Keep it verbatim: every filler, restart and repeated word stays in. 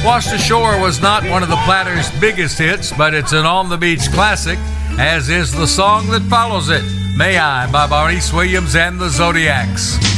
Washed Ashore was not one of the Platters' biggest hits, but it's an on-the-beach classic, as is the song that follows it, May I, by Maurice Williams and the Zodiacs.